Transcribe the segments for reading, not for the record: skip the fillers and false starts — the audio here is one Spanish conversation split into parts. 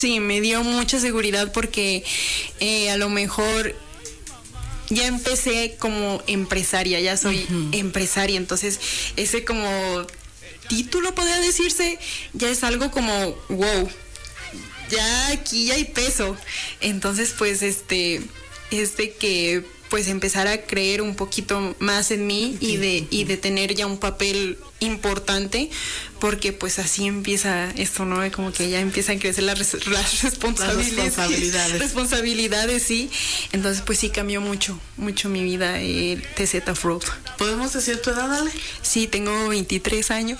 Sí, me dio mucha seguridad porque a lo mejor ya empecé como empresaria, ya soy empresaria, entonces ese como título, podría decirse, ya es algo como wow, ya aquí ya hay peso. Entonces pues que pues empezar a creer un poquito más en mí y de tener ya un papel importante, porque pues así empieza esto, ¿no? Como que ya empiezan a crecer las responsabilidades, sí. Entonces pues sí cambió mucho mi vida TZ Off-Road. ¿Podemos decir tu edad, Ale? Sí, tengo 23 años.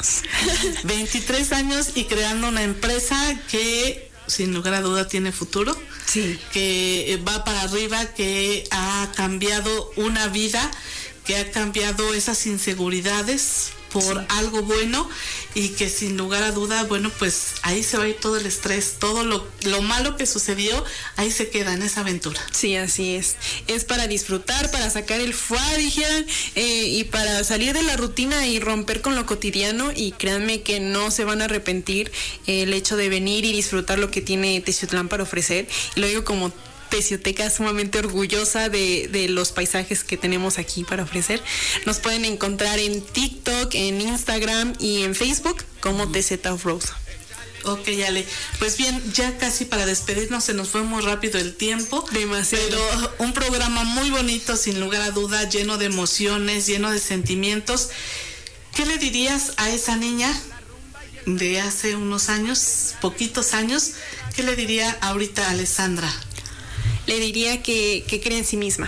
23 años y creando una empresa que sin lugar a duda tiene futuro, sí, que va para arriba, que ha cambiado una vida, que ha cambiado esas inseguridades por algo bueno, y que sin lugar a duda, bueno, pues ahí se va a ir todo el estrés, todo lo malo que sucedió, ahí se queda en esa aventura. Sí, así es. Es para disfrutar, para sacar el fuá, dijeran, y para salir de la rutina y romper con lo cotidiano, y créanme que no se van a arrepentir el hecho de venir y disfrutar lo que tiene Teciutlán para ofrecer. Y lo digo como tecioteca sumamente orgullosa de los paisajes que tenemos aquí para ofrecer. Nos pueden encontrar en TikTok, en Instagram y en Facebook como TZ Off-Road. Ok, Ale. Pues bien, ya casi para despedirnos, se nos fue muy rápido el tiempo. Demasiado. Pero un programa muy bonito, sin lugar a duda, lleno de emociones, lleno de sentimientos. ¿Qué le dirías a esa niña de hace unos años, poquitos años? ¿Qué le diría ahorita a Alessandra? Le diría que cree en sí misma,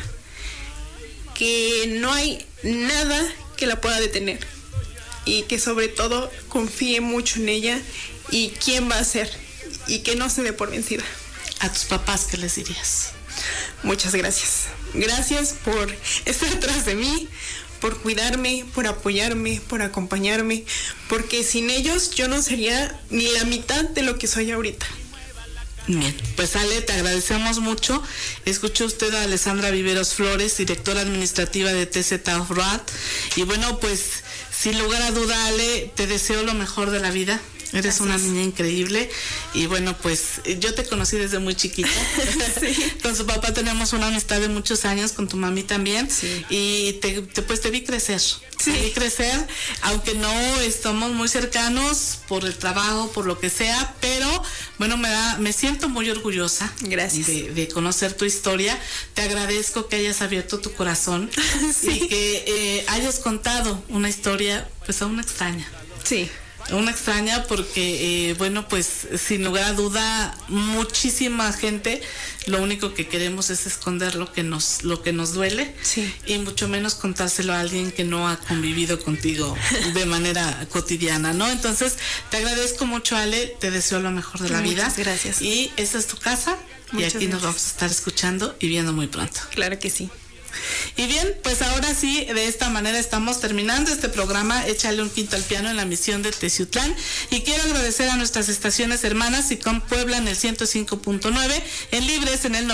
que no hay nada que la pueda detener, y que sobre todo confíe mucho en ella y quién va a ser, y que no se dé por vencida. ¿A tus papás qué les dirías? Muchas gracias. Gracias por estar atrás de mí, por cuidarme, por apoyarme, por acompañarme, porque sin ellos yo no sería ni la mitad de lo que soy ahorita. Bien, pues Ale, te agradecemos mucho. Escuchó usted a Alessandra Viveros Flores, directora administrativa de TZ Off-Road. Y bueno, pues sin lugar a duda, Ale, te deseo lo mejor de la vida. Eres una niña increíble. Y bueno, pues yo te conocí desde muy chiquita. Sí. Con su papá tenemos una amistad de muchos años, con tu mami también. Sí. Y pues te vi crecer. Sí. Te vi crecer, aunque no estamos muy cercanos por el trabajo, por lo que sea, pero bueno, me siento muy orgullosa. Gracias. De conocer tu historia. Te agradezco que hayas abierto tu corazón. Sí. Y que hayas contado una historia pues aún extraña. Sí. Una extraña porque, bueno, pues sin lugar a duda, muchísima gente lo único que queremos es esconder lo que nos duele. Sí. Y mucho menos contárselo a alguien que no ha convivido contigo de manera cotidiana, ¿no? Entonces, te agradezco mucho, Ale, te deseo lo mejor de la vida. Muchas gracias. Y esta es tu casa. Muchas y aquí gracias. Nos vamos a estar escuchando y viendo muy pronto. Claro que sí. Y bien, pues ahora sí, de esta manera estamos terminando este programa Échale un Quinto al Piano en la misión de Teciutlán, y quiero agradecer a nuestras estaciones hermanas: SICOM Puebla en el 105.9, en Libres en el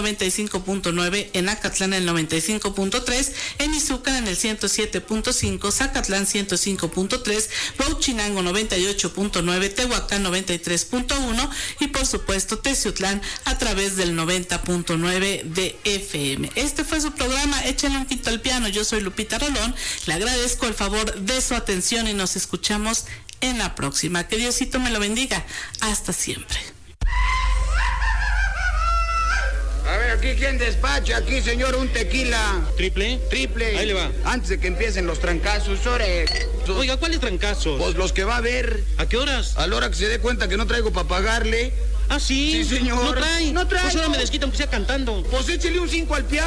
95.9, en Acatlán en el 95.3, en Izúcar en el 107.5, Zacatlán 105.3, Huauchinango 98.9, Tehuacán 93.1 y por supuesto Teciutlán a través del 90.9 de FM. Este fue su programa Échale un Quinto al Piano. Yo soy Lupita Rolón, le agradezco el favor de su atención y nos escuchamos en la próxima. Que Diosito me lo bendiga. Hasta siempre. A ver, aquí quién despacha, aquí señor, un tequila. ¿Triple? Triple. Ahí le va. Antes de que empiecen los trancazos, Oiga, ¿cuáles trancazos? Pues los que va a haber. ¿A qué horas? A la hora que se dé cuenta que no traigo para pagarle. ¿Ah, sí? Sí, señor. ¿No trae? No trae. Pues ahora me desquita aunque sea cantando. Pues échele un 5 al piano.